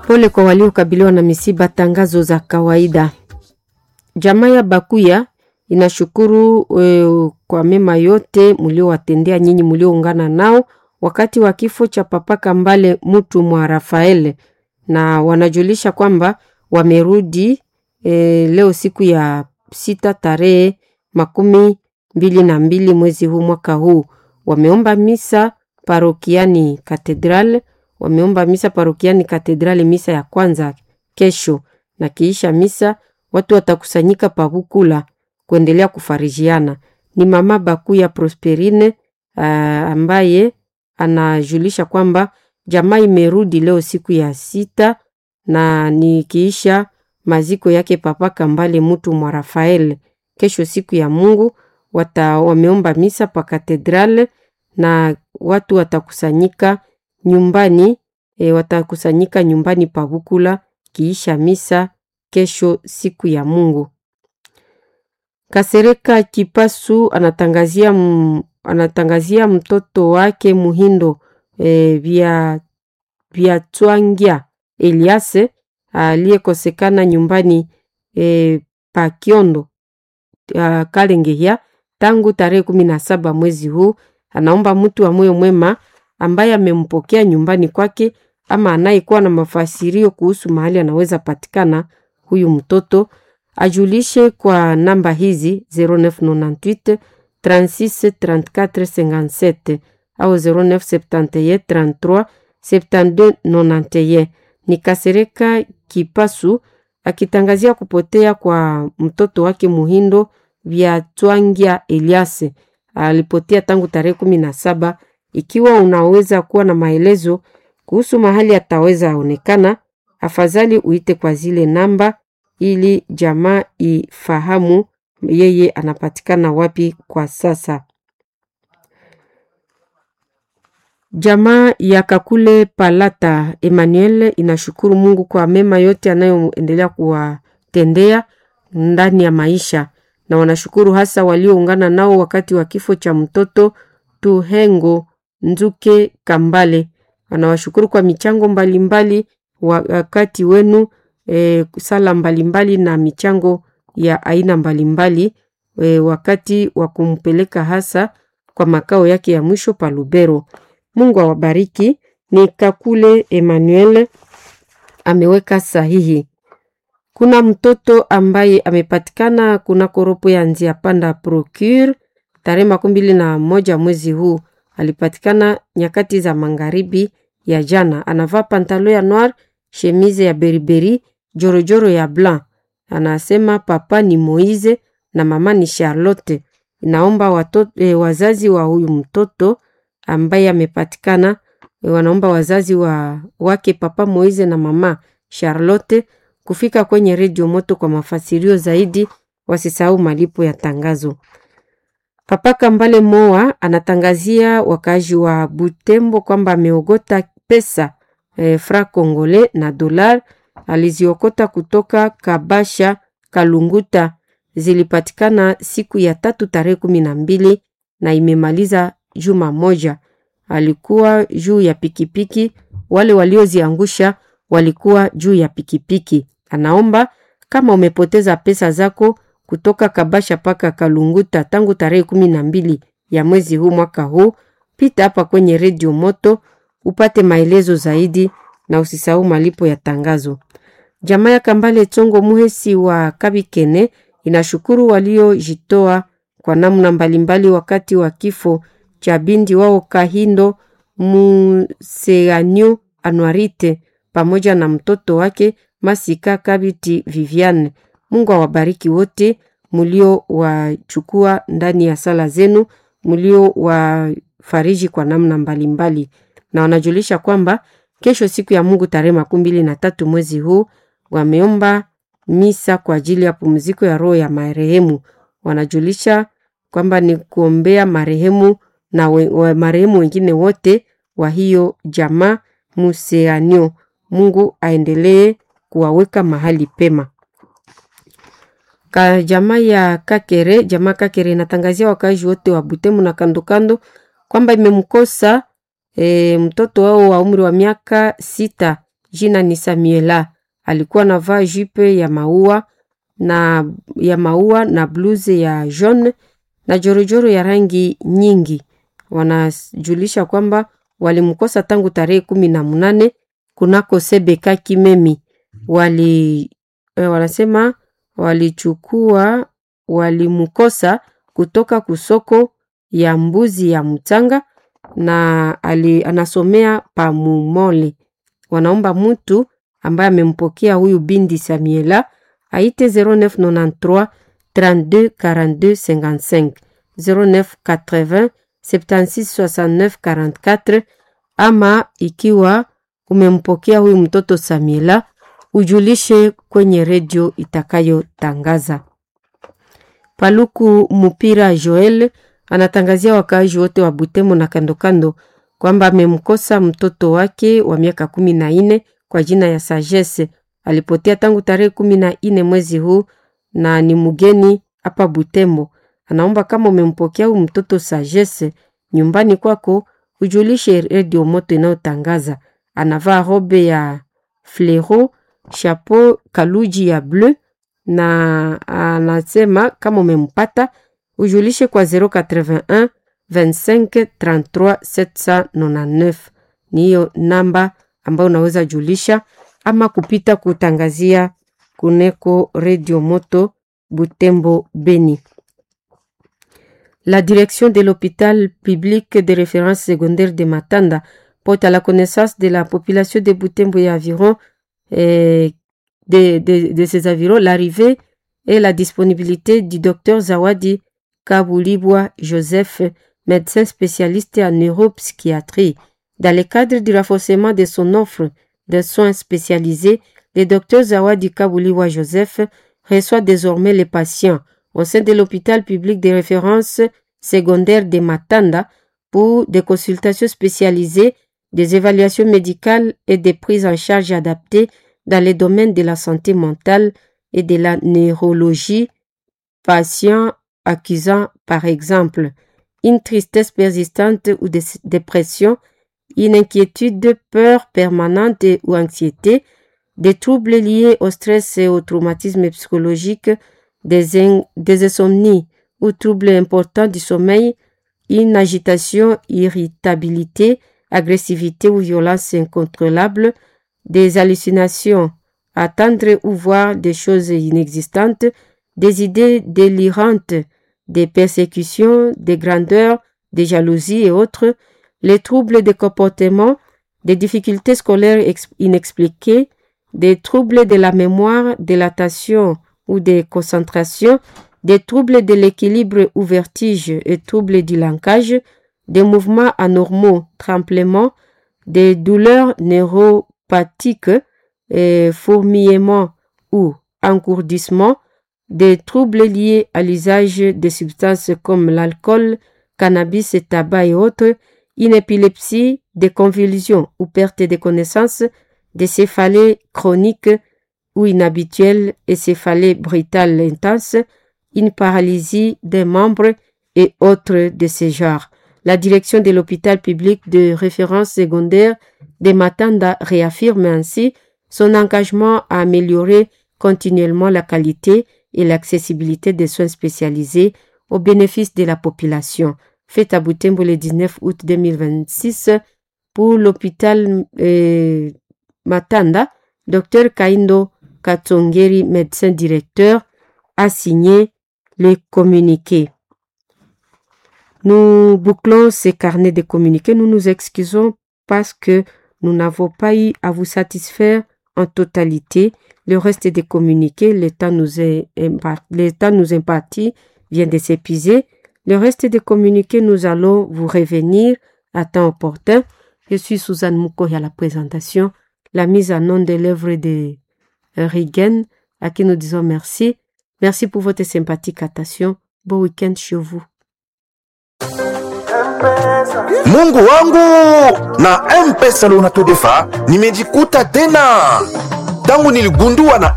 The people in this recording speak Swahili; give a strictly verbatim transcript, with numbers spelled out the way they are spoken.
Pole kwa waliokabiliwa na misiba. Tangazo za kawaida. Jamaa ya Bakuya inashukuru e, kwa mema yote mliowatendea nyinyi mlioungana nao wakati wa kifo cha Papa Kambale Mutu mwa Rafael, na wanajulisha kwamba wamerudi e, leo siku ya sita tarehe makumi mbili na mbili mwezi huu mwaka huu. Wameomba misa parokiani Katedral, wameomba misa parokiani Katedrali misa ya kwanza kesho, na kiisha misa watu watakusanyika Pabukula kuendelea kufarijiana. Ni mama Bakuya Prosperine uh, ambaye anajulisha kwamba jamaa imerudi leo siku ya sita, na ni kiisha maziko yake Papa Kambale Mutu mwa Rafael. Kesho siku ya Mungu wata wameomba misa pa Katedrale na watu watakusanyika nyumbani e, watakusanyika nyumbani Pabukula kiisha misa kesho siku ya Mungu. Kasereka Kipasu anatangazia m, anatangazia mtoto wake Muhindo e, vya vya Twangia Eliase aliyekosekana nyumbani e, pa Kiondo uh, Kalengehia tangu tarehe kumi na saba mwezi huu. Anaomba mtu wa moyo mwema ambaye amempokea nyumbani kwake ama anayekuwa na mafasirio kuhusu mahali anaweza patikana huyu mtoto ajulishe kwa namba hizi zero neuf nonante-huit trente-six trente-quatre cinquante-sept au zero neuf septante-et un trente-trois septante-deux nonante et un. Ni Kasereka Kipasu akitangazia kupotea kwa mtoto wake Muhindo vya Twangia Eliase. Alipotea tangu tarehe kumi na saba. Ikiwa unaweza kuwa na maelezo kuhusu mahali ataweza onekana, afadhali uite kwa zile namba ili jamaa ifahamu yeye anapatikana wapi kwa sasa. Jamaa ya Kakule Palata Emmanuel inashukuru Mungu kwa mema yote anayoendelea kuwatendea ndani ya maisha, na wanashukuru hasa walioungana nao wakati wa kifo cha mtoto Tuhengo Nzuke Kambale. Anawashukuru kwa michango mbalimbali wakati wenu e, sala mbalimbali na michango ya aina mbalimbali e, wakati wa kumpeleka hasa kwa makao yake ya mwisho pa Lubero. Mungu awabariki. Ni Kakule Emmanuel ameweka sahihi. Kuna mtoto ambaye amepatikana kuna koropo ya Nzia Panda Procure tarehe makumi mbili na moja mwezi huu. Alipatikana nyakati za magharibi ya jana. Anavaa pantalo ya noir, chemise ya beriberi, jorojoro ya blanc. Anasema papa ni Moize na mama ni Charlotte. Naomba watoto, e, wazazi wa huyu mtoto ambaye amepatikana, e, wanaomba wazazi wa wake papa Moize na mama Charlotte kufika kwenye Radio Moto kwa mafasirio zaidi. Wasisahau malipo ya tangazo. Papa Kambale Moa anatangazia wakazi wa Butembo kwamba ameogota pesa e, fra Kongole na dolar. Aliziokota kutoka Kabasha Kalunguta, zilipatikana siku ya tatu tarehe kumi na mbili na imemaliza juma moja. Alikuwa juu ya pikipiki, wale walioziangusha walikuwa juu ya pikipiki. Anaomba kama umepoteza pesa zako kutoka Kabasha paka Kalunguta tangu tarehe kumi na mbili ya mwezi huu mwaka huu, pita hapa kwenye Radio Moto upate maelezo zaidi, na usisahau malipo ya tangazo. Jamaa ya Kambale Tsongo Muhesi wa Kabikene inashukuru waliojitoa kwa namna mbalimbali wakati wa kifo cha bindi wao Kahindo Museanyo Anuarite pamoja na mtoto wake Masika Kabiti Viviane. Mungu awabariki wote mulio wachukua ndani ya sala zenu, mulio wafariji kwa namna mbalimbali. Na wanajulisha kwamba kesho siku ya Mungu tarehe makumi mbili na tatu mwezi huu wameomba misa kwa ajili ya pumziko ya roho ya marehemu. Wanajulisha kwamba ni kuombea marehemu na we, we, marehemu wengine wote wa hiyo jamaa Museanyo. Mungu aendelee kuwaweka mahali pema. Ka jamaa ya Kakere, jamaa Kakere inatangazia wakazi wote wa Butembo na kando kando kwamba imemkosa e, mtoto wao wa umri wa miaka sita jina ni Samuela. Alikuwa anavaa jupe ya maua na ya maua na blouse ya jaune na jorojoro ya rangi nyingi. Wanajulisha kwamba walimkosa tangu tarehe kumi na munane kunako Sebeka Kimemi. Wali eh, wanasema walichukua walimkosa kutoka kusoko ya mbuzi ya Mutanga na ali, anasomea pa Mumole. Wanaomba mtu ambaye amempokea huyu bindi Samuela aite zero neuf quatre-vingt-treize trente-deux quarante-deux cinquante-cinq zero neuf quatre-vingts soixante-six soixante-neuf quarante-quatre, ama ikiwa umempokea huyu mtoto Samuela ujulishe kwenye redio itakayotangaza. Paluku Mupira Joel anatangazia wakaaji wote wa Butembo na kando kando kwamba amemkosa mtoto wake wa miaka kumi na nne kwa jina ya Sagesse. Alipotea tangu tarehe kumi na nne mwezi huu na ni mgeni hapa Butembo. Anaomba kama umempokea huyu mtoto Sagesse nyumbani kwako ujulishe redio moto inayotangaza. Anavaa robe ya flero, chapeau kaluji ya bleu, na anasema kama umempata ujulishe kwa zero quatre-vingt-un vingt-cinq trente-trois sept cent quatre-vingt-dix-neuf. Ni hiyo namba ambayo unaweza julisha ama kupita kutangazia kuneko redio moto Butembo Beni. La direction de l'hôpital public de référence secondaire de Matanda porte à la connaissance de la population de Butembo et environ eh, de, de, de ces environs l'arrivée et la disponibilité du docteur Zawadi Kabulibwa Joseph, médecin spécialiste en neuropsychiatrie. Dans le cadre du renforcement de son offre de soins spécialisés, le docteur Zawadi Kabulibwa Joseph reçoit désormais les patients au sein de l'hôpital public de référence secondaire de Matanda pour des consultations spécialisées, des évaluations médicales et des prises en charge adaptées dans les domaines de la santé mentale et de la neurologie, patients accusant par exemple une tristesse persistante ou des dépression, une inquiétude, peur permanente ou anxiété, des troubles liés au stress et au traumatisme psychologique, des, in- des insomnies ou troubles importants du sommeil, une agitation, irritabilité, agressivité ou violence incontrôlable, des hallucinations, attendre ou voir des choses inexistantes, des idées délirantes, des persécutions, des grandeurs, des jalousies et autres, les troubles de comportement, des difficultés scolaires ex- inexpliquées, des troubles de la mémoire, de l'attention ou de concentration, des troubles de l'équilibre ou vertige et troubles du langage, des mouvements anormaux, tremblements, des douleurs neuropathiques, et fourmillements ou engourdissements, des troubles liés à l'usage de substances comme l'alcool, cannabis et tabac et autres, une épilepsie, des convulsions ou perte de connaissance, des céphalées chroniques ou inhabituelles et céphalées brutales intenses, une paralysie des membres et autres de ce genre. La direction de l'hôpital public de référence secondaire de Matanda réaffirme ainsi son engagement à améliorer continuellement la qualité et l'accessibilité des soins spécialisés au bénéfice de la population. Fait à Butembo le dix-neuf août deux mille vingt-six pour l'hôpital euh, Matanda, docteur Kaindo Katsongeri, médecin directeur, a signé les communiqués. Nous bouclons ces carnets de communiqués. Nous nous excusons parce que nous n'avons pas eu à vous satisfaire en totalité. Le reste des communiqués, le temps nous est impar- le temps nous imparti vient de s'épuiser. Le reste des communiqués, nous allons vous revenir à temps opportun. Je suis Suzanne Moukoy à la présentation, la mise en nom de l'œuvre de Rigen, à qui nous disons merci. Merci pour votre sympathique attention. Bon week-end chez vous. Mungu wangu, na M-Pesa Loan to Defa nimejikuta tena tangu niligundua na